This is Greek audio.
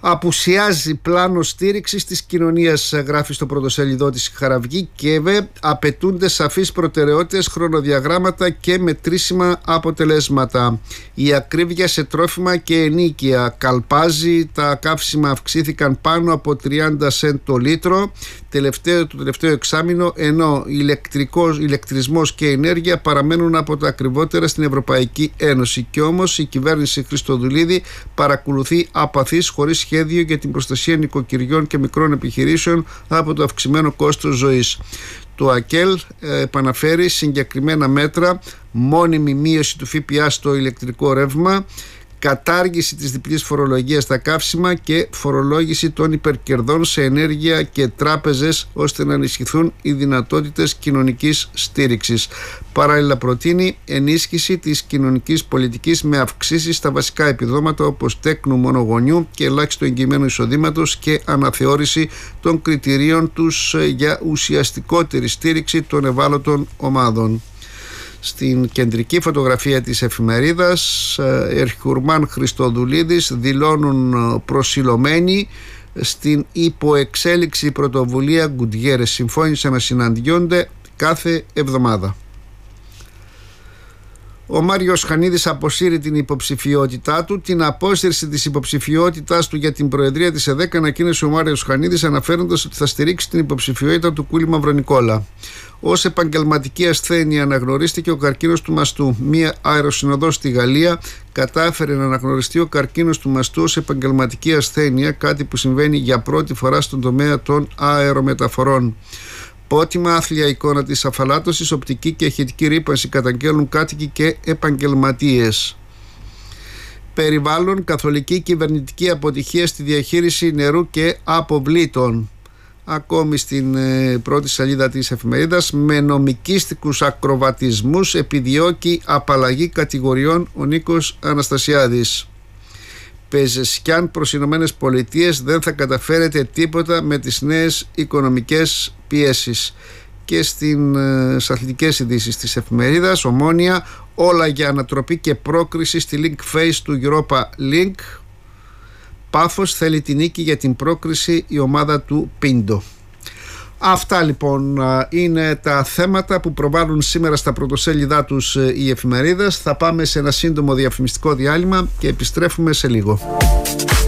Απουσιάζει πλάνο στήριξης της κοινωνίας, γράφει στο πρωτοσέλιδό της Χαραυγή. και απαιτούνται σαφείς προτεραιότητες, χρονοδιαγράμματα και μετρήσιμα αποτελέσματα. Η ακρίβεια σε τρόφιμα και ενοίκια καλπάζει. Τα καύσιμα αυξήθηκαν πάνω από 30 σεντ το λίτρο το τελευταίο εξάμηνο, ενώ ηλεκτρισμός και ενέργεια παραμένουν από τα ακριβότερα στην Ευρωπαϊκή Ένωση. Και όμως η κυβέρνηση Χριστοδουλίδη παρακολουθεί απαθής, χωρίς σχέδιο για την προστασία νοικοκυριών και μικρών επιχειρήσεων από το αυξημένο κόστος ζωής. Το ΑΚΕΛ επαναφέρει συγκεκριμένα μέτρα: μόνιμη μείωση του ΦΠΑ στο ηλεκτρικό ρεύμα, κατάργηση της διπλής φορολογίας στα καύσιμα και φορολόγηση των υπερκερδών σε ενέργεια και τράπεζες, ώστε να ενισχυθούν οι δυνατότητες κοινωνικής στήριξης. Παράλληλα προτείνει ενίσχυση της κοινωνικής πολιτικής με αυξήσεις στα βασικά επιδόματα, όπως τέκνου μονογονιού και ελάχιστο εγγυημένου εισοδήματος, και αναθεώρηση των κριτηρίων τους για ουσιαστικότερη στήριξη των ευάλωτων ομάδων. Στην κεντρική φωτογραφία της εφημερίδας, Ερχουρμάν Χριστοδουλίδης δηλώνουν προσιλωμένοι στην υποεξέλιξη πρωτοβουλία Γκουτιέρες. Συμφώνησαν να συναντιόνται κάθε εβδομάδα. Ο Μάριος Χανίδης αποσύρει την υποψηφιότητά του. Την απόσυρση της υποψηφιότητάς του για την Προεδρία της ΕΔΕΚ ανακοίνωσε ο Μάριος Χανίδης, αναφέροντας ότι θα στηρίξει την υποψηφιότητα του Κούλη Μαυρονικόλα. Ως επαγγελματική ασθένεια αναγνωρίστηκε ο καρκίνος του μαστού. Μία αεροσυνοδός στη Γαλλία κατάφερε να αναγνωριστεί ο καρκίνος του μαστού ως επαγγελματική ασθένεια, κάτι που συμβαίνει για πρώτη φορά στον τομέα των αερομεταφορών. Πότιμα άθλια εικόνα της αφαλάτωσης, οπτική και ηχητική ρύπανση καταγγέλνουν κάτοικοι και επαγγελματίες. Περιβάλλον, καθολική κυβερνητική αποτυχία στη διαχείριση νερού και αποβλήτων. Ακόμη στην πρώτη σελίδα της εφημερίδας, με νομικίστικους ακροβατισμούς επιδιώκει απαλλαγή κατηγοριών ο Νίκος Αναστασιάδης. Πεζεσιάν προς Ηνωμένες Πολιτείες: δεν θα καταφέρετε τίποτα με τις νέες οικονομικές πιέσεις. Και στις αθλητικές ειδήσεις της εφημερίδας, Ομόνοια: όλα για ανατροπή και πρόκριση στη Link Phase του Europa Link. Πάφος θέλει την νίκη για την πρόκριση η ομάδα του Πίντο. Αυτά λοιπόν είναι τα θέματα που προβάλλουν σήμερα στα πρωτοσέλιδά τους οι εφημερίδες. Θα πάμε σε ένα σύντομο διαφημιστικό διάλειμμα και επιστρέφουμε σε λίγο.